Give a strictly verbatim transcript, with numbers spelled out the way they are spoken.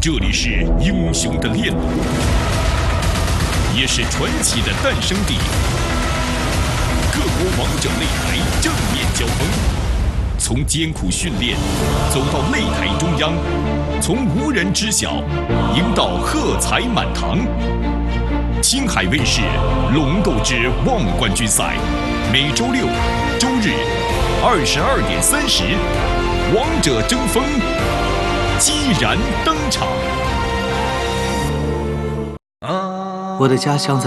这里是英雄的炼炉，也是传奇的诞生地。各国王者擂台正面交锋，从艰苦训练走到擂台中央，从无人知晓赢到喝彩满堂。青海卫视《龙斗之望冠军赛》，每周六、周日二十二点三十，王者争锋，激然登场。 我的家乡在